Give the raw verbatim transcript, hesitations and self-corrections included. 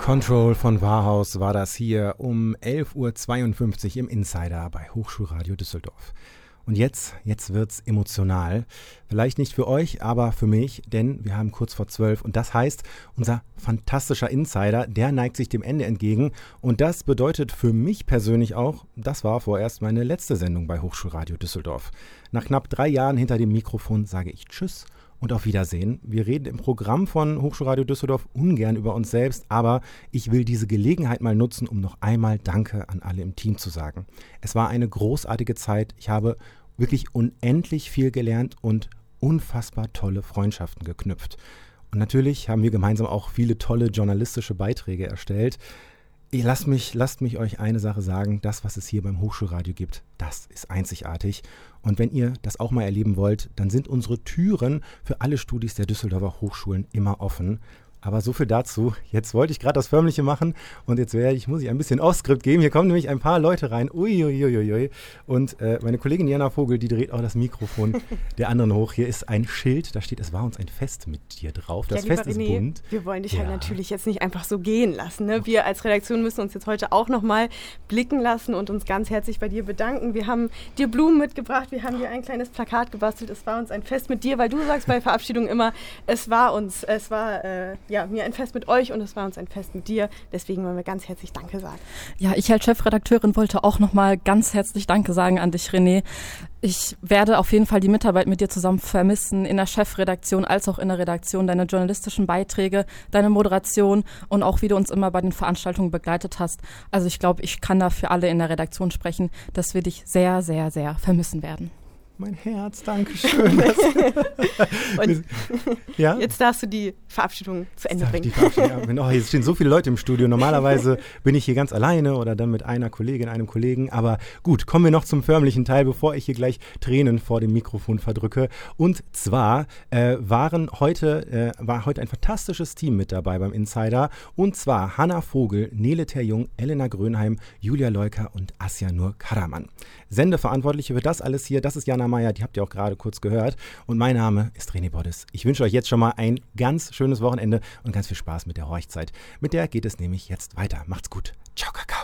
Control von Warhaus war das hier um elf Uhr zweiundfünfzig im Insider bei Hochschulradio Düsseldorf. Und jetzt, jetzt wird's emotional. Vielleicht nicht für euch, aber für mich, denn wir haben kurz vor zwölf und das heißt, unser fantastischer Insider, der neigt sich dem Ende entgegen. Und das bedeutet für mich persönlich auch, das war vorerst meine letzte Sendung bei Hochschulradio Düsseldorf. Nach knapp drei Jahren hinter dem Mikrofon sage ich Tschüss und auf Wiedersehen. Wir reden im Programm von Hochschulradio Düsseldorf ungern über uns selbst, aber ich will diese Gelegenheit mal nutzen, um noch einmal Danke an alle im Team zu sagen. Es war eine großartige Zeit. Ich habe wirklich unendlich viel gelernt und unfassbar tolle Freundschaften geknüpft. Und natürlich haben wir gemeinsam auch viele tolle journalistische Beiträge erstellt. Ich lasst mich, lasst mich euch eine Sache sagen, das, was es hier beim Hochschulradio gibt, das ist einzigartig. Und wenn ihr das auch mal erleben wollt, dann sind unsere Türen für alle Studis der Düsseldorfer Hochschulen immer offen. Aber so viel dazu. Jetzt wollte ich gerade das Förmliche machen und jetzt werde ich, muss ich ein bisschen Off-Skript geben. Hier kommen nämlich ein paar Leute rein. Uiuiuiui. Und äh, meine Kollegin Jana Vogel, die dreht auch das Mikrofon der anderen hoch. Hier ist ein Schild, da steht, es war uns ein Fest mit dir drauf. Das ja, Fest René, ist bunt. Wir wollen dich ja. halt natürlich jetzt nicht einfach so gehen lassen. Ne? Wir als Redaktion müssen uns jetzt heute auch nochmal blicken lassen und uns ganz herzlich bei dir bedanken. Wir haben dir Blumen mitgebracht, wir haben dir ein kleines Plakat gebastelt. Es war uns ein Fest mit dir, weil du sagst bei Verabschiedung immer, es war uns, es war äh, ja, mir ein Fest mit euch und es war uns ein Fest mit dir. Deswegen wollen wir ganz herzlich Danke sagen. Ja, ich als Chefredakteurin wollte auch nochmal ganz herzlich Danke sagen an dich, René. Ich werde auf jeden Fall die Mitarbeit mit dir zusammen vermissen, in der Chefredaktion als auch in der Redaktion, deine journalistischen Beiträge, deine Moderation und auch wie du uns immer bei den Veranstaltungen begleitet hast. Also ich glaube, ich kann da für alle in der Redaktion sprechen, dass wir dich sehr, sehr, sehr vermissen werden. Mein Herz, danke schön. Und ja? Jetzt darfst du die Verabschiedung zu Ende bringen. Die Verabschiedung, ja. Oh, hier stehen so viele Leute im Studio. Normalerweise bin ich hier ganz alleine oder dann mit einer Kollegin, einem Kollegen. Aber gut, kommen wir noch zum förmlichen Teil, bevor ich hier gleich Tränen vor dem Mikrofon verdrücke. Und zwar äh, waren heute, äh, war heute ein fantastisches Team mit dabei beim Insider. Und zwar Hanna Vogel, Nele Terjung, Elena Grönheim, Julia Leuker und Asja Nur Karaman. Sendeverantwortliche für das alles hier, das ist Jana Meyer, die habt ihr auch gerade kurz gehört. Und mein Name ist René Boddes. Ich wünsche euch jetzt schon mal ein ganz schönes Wochenende und ganz viel Spaß mit der Horchzeit. Mit der geht es nämlich jetzt weiter. Macht's gut. Ciao, Kakao.